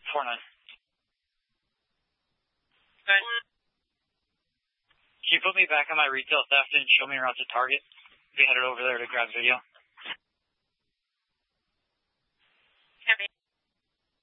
4-9. Okay. Can you put me back on my retail theft and show me around to Target? We headed over there to grab video.